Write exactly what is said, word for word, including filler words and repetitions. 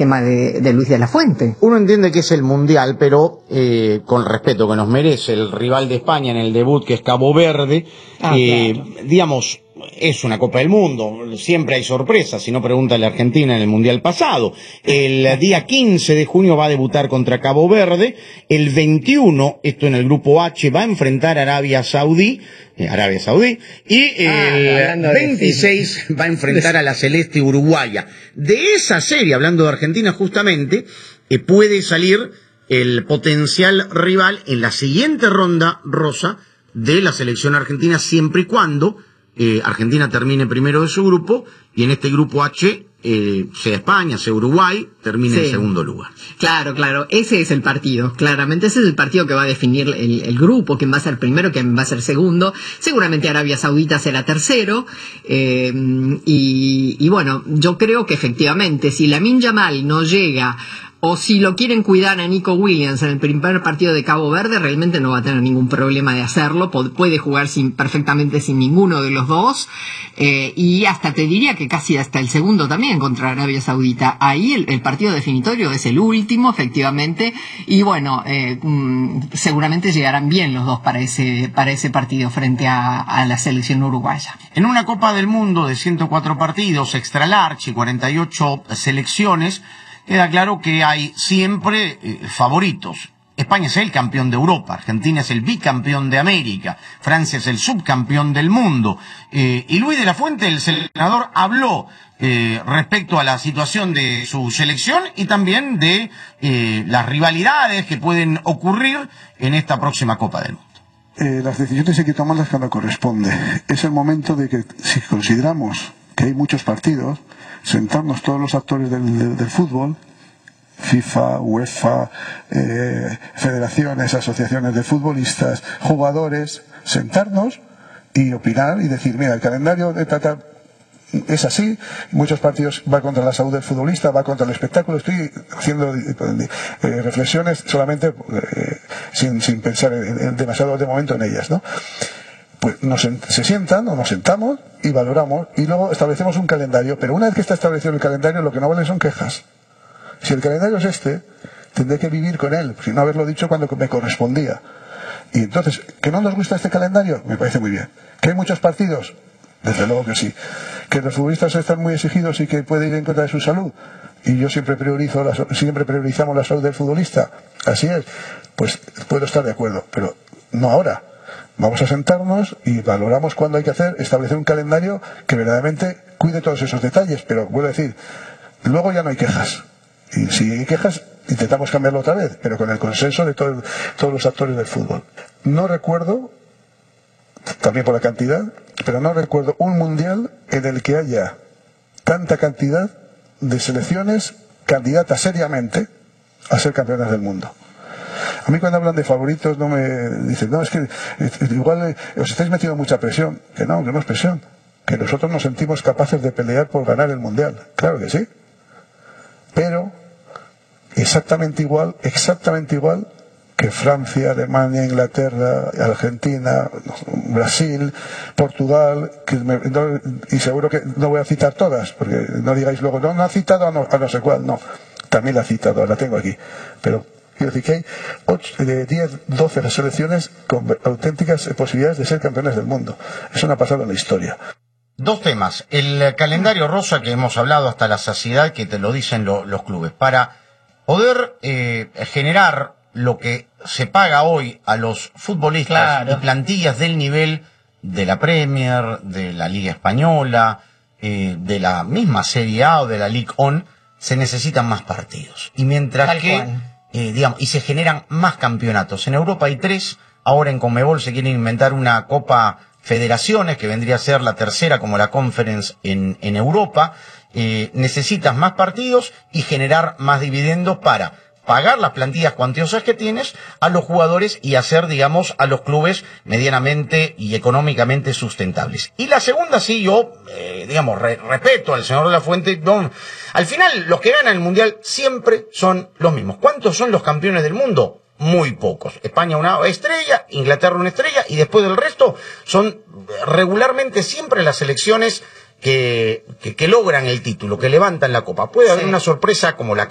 esquema de, de Luis de la Fuente. Uno entiende que es el Mundial, pero eh, con respeto que nos merece el rival de España en el debut, que es Cabo Verde, Ah, eh, claro. digamos, es una Copa del Mundo, siempre hay sorpresas, si no pregúntale a Argentina en el Mundial pasado. El día quince de junio va a debutar contra Cabo Verde, el veintiuno, esto en el grupo H, va a enfrentar a Arabia Saudí, eh, Arabia Saudí, y el ah, veintiséis va a enfrentar a la Celeste Uruguaya. De esa serie, hablando de Argentina justamente, eh, puede salir el potencial rival en la siguiente ronda, Rosa, de la selección argentina, siempre y cuando Eh, Argentina termine primero de su grupo y en este grupo H, eh, sea España, sea Uruguay, termine sí. en segundo lugar. Claro, claro, ese es el partido, claramente ese es el partido que va a definir el, el grupo, quién va a ser primero, quién va a ser segundo. Seguramente Arabia Saudita será tercero, eh, y, y bueno, yo creo que efectivamente si Lamine Yamal no llega, o si lo quieren cuidar a Nico Williams en el primer partido de Cabo Verde, realmente no va a tener ningún problema de hacerlo, puede jugar sin, perfectamente sin ninguno de los dos, eh, y hasta te diría que casi hasta el segundo también contra Arabia Saudita. Ahí el, el partido definitorio es el último, efectivamente, y bueno, eh, mm, seguramente llegarán bien los dos para ese, para ese partido frente a, a la selección uruguaya. En una Copa del Mundo de ciento cuatro partidos, extra large y cuarenta y ocho selecciones, queda claro que hay siempre eh, favoritos. España es el campeón de Europa, Argentina es el bicampeón de América, Francia es el subcampeón del mundo. Eh, y Luis de la Fuente, el seleccionador, habló eh, respecto a la situación de su selección y también de eh, las rivalidades que pueden ocurrir en esta próxima Copa del Mundo. Eh, las decisiones hay que tomarlas cuando corresponde. Es el momento de que, si consideramos que hay muchos partidos, sentarnos todos los actores del, del, del fútbol, FIFA, UEFA, eh, federaciones, asociaciones de futbolistas, jugadores, sentarnos y opinar y decir, mira, el calendario de Tata es así, muchos partidos va contra la salud del futbolista, va contra el espectáculo. Estoy haciendo eh, reflexiones solamente eh, sin, sin pensar en, en demasiado de momento en ellas, ¿no? Pues nos, se sientan o nos sentamos y valoramos y luego establecemos un calendario, pero una vez que está establecido el calendario, lo que no vale son quejas. Si el calendario es este, tendré que vivir con él, sin no haberlo dicho cuando me correspondía. Y entonces, ¿que no nos gusta este calendario? Me parece muy bien. ¿Que hay muchos partidos? Desde luego que sí. ¿Que los futbolistas están muy exigidos y que puede ir en contra de su salud? Y yo siempre priorizo la, siempre priorizamos la salud del futbolista. Así es. Pues puedo estar de acuerdo, pero no ahora. Vamos a sentarnos y valoramos cuándo hay que hacer, establecer un calendario que verdaderamente cuide todos esos detalles, pero vuelvo a decir, luego ya no hay quejas. Y si hay quejas, intentamos cambiarlo otra vez, pero con el consenso de todo, todos los actores del fútbol. No recuerdo, también por la cantidad, pero no recuerdo un mundial en el que haya tanta cantidad de selecciones candidatas seriamente a ser campeonas del mundo. A mí cuando hablan de favoritos no me dicen, no, es que igual eh, os estáis metiendo mucha presión. Que no, que no es presión. Que nosotros nos sentimos capaces de pelear por ganar el Mundial. Claro que sí. Pero exactamente igual, exactamente igual que Francia, Alemania, Inglaterra, Argentina, Brasil, Portugal, que me, no, y seguro que no voy a citar todas, porque no digáis luego, no, no ha citado a no, a no sé cuál, no. También la ha citado, la tengo aquí. Pero quiero decir que hay ocho, diez, doce selecciones con auténticas posibilidades de ser campeones del mundo. Eso no ha pasado en la historia. Dos temas. El calendario rosa que hemos hablado hasta la saciedad, que te lo dicen lo, los clubes. Para poder eh, generar lo que se paga hoy a los futbolistas, claro, y plantillas del nivel de la Premier, de la Liga Española, eh, de la misma Serie A o de la Ligue uno, se necesitan más partidos. Y mientras Tal que... Cual. Eh, digamos, y se generan más campeonatos. En Europa hay tres, ahora en Conmebol se quiere inventar una Copa Federaciones, que vendría a ser la tercera como la Conference en, en Europa. Eh, necesitas más partidos y generar más dividendos para pagar las plantillas cuantiosas que tienes a los jugadores y hacer, digamos, a los clubes medianamente y económicamente sustentables. Y la segunda, sí, yo, eh, digamos, re, respeto al señor de la Fuente. No, al final, los que ganan el Mundial siempre son los mismos. ¿Cuántos son los campeones del mundo? Muy pocos. España una estrella, Inglaterra una estrella, y después del resto son regularmente siempre las selecciones que, que, que logran el título, que levantan la copa. Puede haber sí. una sorpresa como la